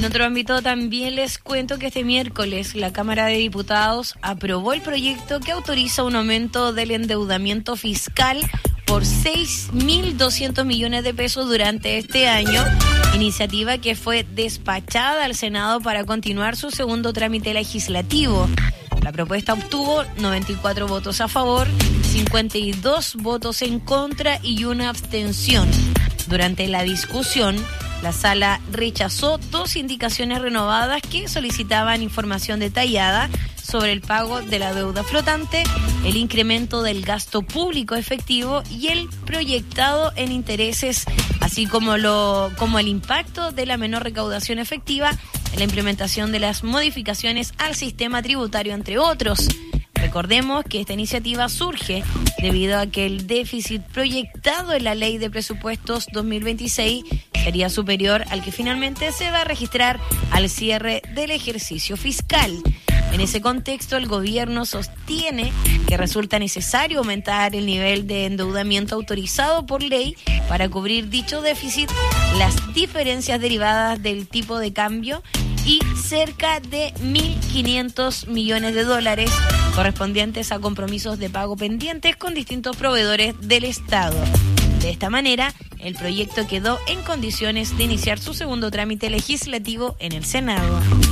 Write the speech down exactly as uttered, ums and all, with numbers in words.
En otro ámbito también les cuento que este miércoles la Cámara de Diputados aprobó el proyecto que autoriza un aumento del endeudamiento fiscal por seis mil doscientos millones de pesos durante este año, iniciativa que fue despachada al Senado para continuar su segundo trámite legislativo. La propuesta obtuvo noventa y cuatro votos a favor, cincuenta y dos votos en contra y una abstención. Durante la discusión, la sala rechazó dos indicaciones renovadas que solicitaban información detallada sobre el pago de la deuda flotante, el incremento del gasto público efectivo y el proyectado en intereses, así como, lo, como el impacto de la menor recaudación efectiva en la implementación de las modificaciones al sistema tributario, entre otros. Recordemos que esta iniciativa surge debido a que el déficit proyectado en la Ley de Presupuestos dos mil veintiséis sería superior al que finalmente se va a registrar al cierre del ejercicio fiscal. En ese contexto, el gobierno sostiene que resulta necesario aumentar el nivel de endeudamiento autorizado por ley para cubrir dicho déficit, las diferencias derivadas del tipo de cambio y cerca de mil quinientos millones de dólares correspondientes a compromisos de pago pendientes con distintos proveedores del Estado. De esta manera, el proyecto quedó en condiciones de iniciar su segundo trámite legislativo en el Senado.